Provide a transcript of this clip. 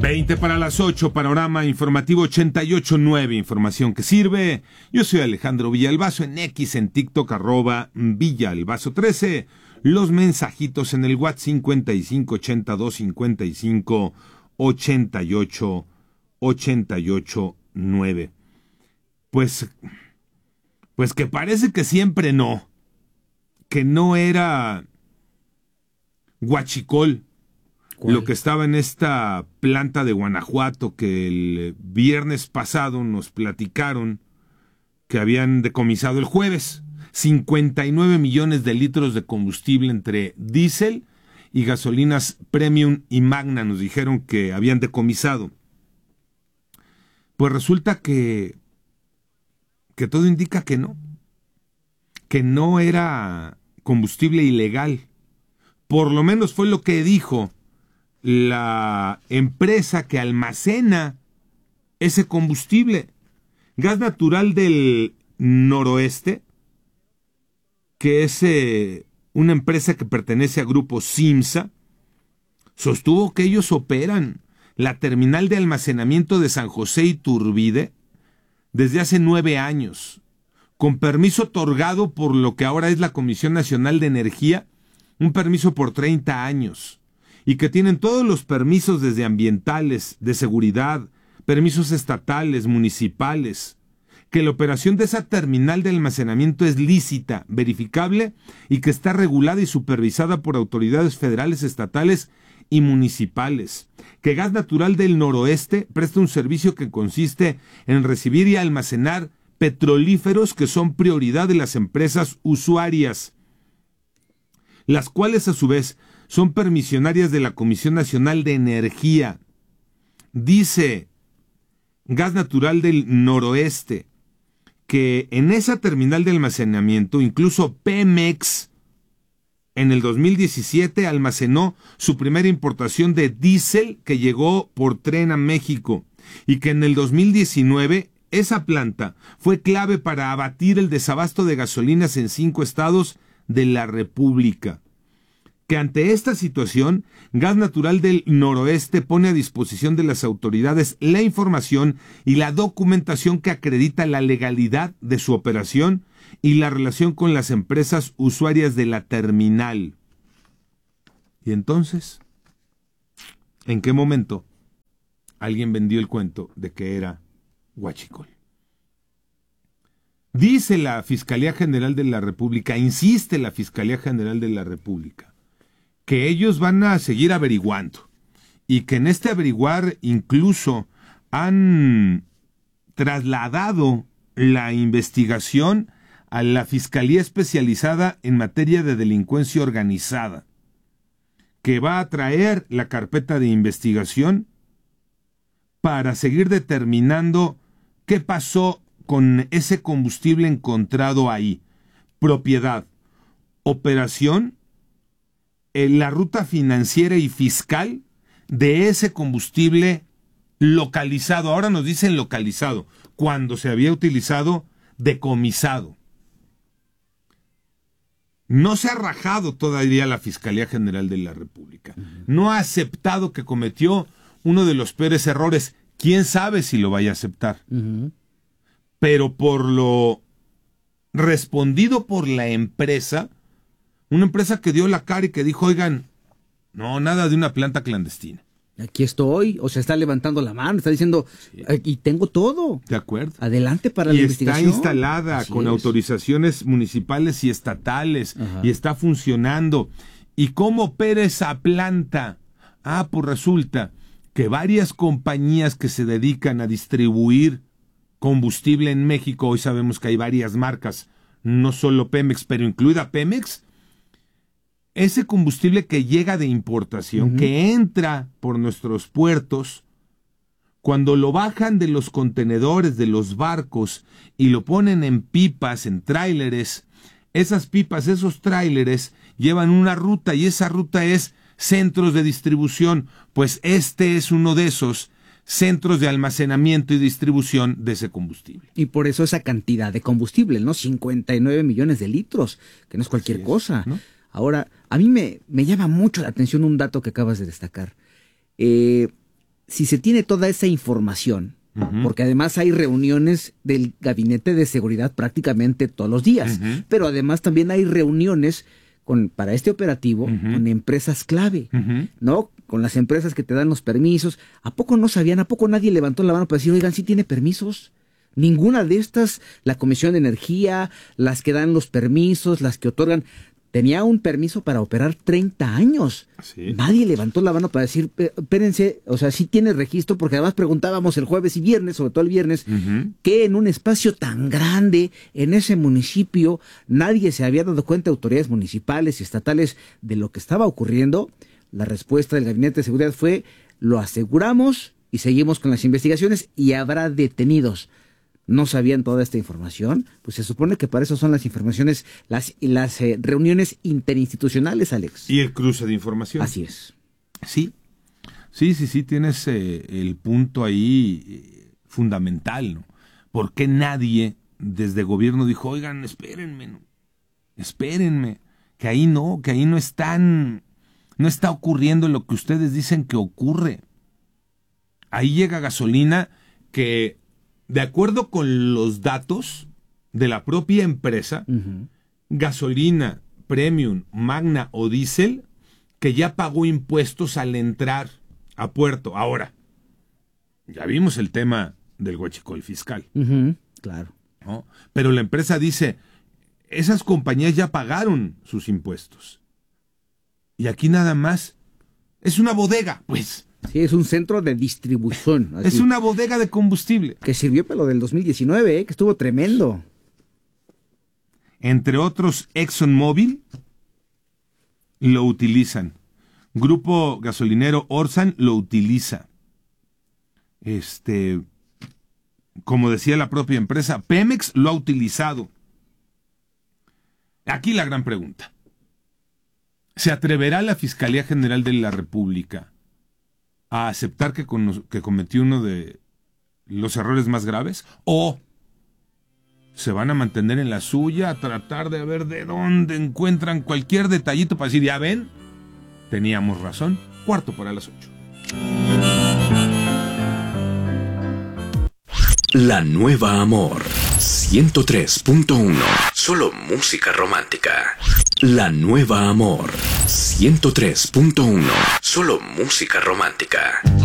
20 para las 8, panorama informativo 88.9, información que sirve. Yo soy Alejandro Villalbazo, en X, en TikTok, @Villalbazo13. Los mensajitos en el WhatsApp 5582-55-88-9. Pues que parece que siempre no. Que no era huachicol. ¿Cuál? Lo que estaba en esta planta de Guanajuato que el viernes pasado nos platicaron que habían decomisado el jueves. 59 millones de litros de combustible entre diésel y gasolinas Premium y Magna nos dijeron que habían decomisado. Pues resulta que todo indica que no era combustible ilegal. Por lo menos fue lo que dijo la empresa que almacena ese combustible. Gas Natural del Noroeste, que es una empresa que pertenece a Grupo Simsa, sostuvo que ellos operan la terminal de almacenamiento de San José Iturbide desde hace 9 años, con permiso otorgado por lo que ahora es la Comisión Nacional de Energía, un permiso por 30 años, y que tienen todos los permisos desde ambientales, de seguridad, permisos estatales, municipales, que la operación de esa terminal de almacenamiento es lícita, verificable y que está regulada y supervisada por autoridades federales, estatales y municipales, que Gas Natural del Noroeste presta un servicio que consiste en recibir y almacenar petrolíferos que son prioridad de las empresas usuarias, las cuales a su vez son permisionarias de la Comisión Nacional de Energía. Dice Gas Natural del Noroeste que en esa terminal de almacenamiento, incluso Pemex, en el 2017 almacenó su primera importación de diésel que llegó por tren a México, y que en el 2019 esa planta fue clave para abatir el desabasto de gasolinas en 5 estados de la República. Que ante esta situación, Gas Natural del Noroeste pone a disposición de las autoridades la información y la documentación que acredita la legalidad de su operación y la relación con las empresas usuarias de la terminal. ¿Y entonces? ¿En qué momento alguien vendió el cuento de que era huachicol? Dice la Fiscalía General de la República, insiste la Fiscalía General de la República, que ellos van a seguir averiguando y que en este averiguar incluso han trasladado la investigación a la Fiscalía Especializada en Materia de Delincuencia Organizada, que va a traer la carpeta de investigación para seguir determinando qué pasó con ese combustible encontrado ahí, propiedad, operación, la ruta financiera y fiscal de ese combustible localizado. Ahora nos dicen localizado, cuando se había utilizado decomisado. No se ha rajado todavía la Fiscalía General de la República. No ha aceptado que cometió uno de los peores errores. ¿Quién sabe si lo vaya a aceptar? Pero por lo respondido por la empresa, una empresa que dio la cara y que dijo, oigan, no, nada de una planta clandestina. Aquí estoy, o sea, está levantando la mano, está diciendo, sí, y tengo todo. De acuerdo. Adelante para la investigación. Y está instalada así con autorizaciones municipales y estatales. Ajá. Y está funcionando. ¿Y cómo opera esa planta? Pues resulta que varias compañías que se dedican a distribuir combustible en México, hoy sabemos que hay varias marcas, no solo Pemex, pero incluida Pemex, ese combustible que llega de importación, que entra por nuestros puertos, cuando lo bajan de los contenedores, de los barcos, y lo ponen en pipas, en tráileres, esas pipas, esos tráileres, llevan una ruta, y esa ruta es centros de distribución, pues este es uno de esos centros de almacenamiento y distribución de ese combustible. Y por eso esa cantidad de combustible, ¿no? 59 millones de litros, que no es cualquier cosa, ¿no? Ahora, a mí me llama mucho la atención un dato que acabas de destacar. si se tiene toda esa información, porque además hay reuniones del Gabinete de Seguridad prácticamente todos los días, pero además también hay reuniones para este operativo con empresas clave, ¿no? Con las empresas que te dan los permisos. ¿A poco no sabían? ¿A poco nadie levantó la mano para decir, oigan, sí tiene permisos? Ninguna de estas, la Comisión de Energía, las que dan los permisos, las que otorgan, tenía un permiso para operar 30 años. ¿Sí? Nadie levantó la mano para decir, espérense, o sea, sí tiene registro, porque además preguntábamos el jueves y viernes, sobre todo el viernes, que en un espacio tan grande, en ese municipio, nadie se había dado cuenta, autoridades municipales y estatales, de lo que estaba ocurriendo. La respuesta del Gabinete de Seguridad fue, lo aseguramos y seguimos con las investigaciones y habrá detenidos. No sabían toda esta información, pues se supone que para eso son las informaciones, las reuniones interinstitucionales, Alex. Y el cruce de información. Así es. Sí, tienes el punto ahí fundamental, ¿no? ¿Por qué nadie desde gobierno dijo, oigan, espérenme, ¿no? Espérenme, que ahí no está ocurriendo lo que ustedes dicen que ocurre? Ahí llega gasolina que, de acuerdo con los datos de la propia empresa, gasolina premium, magna o diésel, que ya pagó impuestos al entrar a puerto. Ahora, ya vimos el tema del huachicol fiscal. Claro. ¿No? Pero la empresa dice, esas compañías ya pagaron sus impuestos. Y aquí nada más es una bodega, pues. Sí, es un centro de distribución. Así. Es una bodega de combustible. Que sirvió para lo del 2019, que estuvo tremendo. Entre otros, ExxonMobil lo utilizan. Grupo gasolinero Orsan lo utiliza. Como decía la propia empresa, Pemex lo ha utilizado. Aquí la gran pregunta. ¿Se atreverá la Fiscalía General de la República a aceptar que cometió uno de los errores más graves? ¿O se van a mantener en la suya, a tratar de ver de dónde encuentran cualquier detallito para decir, ya ven, teníamos razón? 7:45. La Nueva Amor 103.1. Solo música romántica. La Nueva Amor 103.1. Solo música romántica.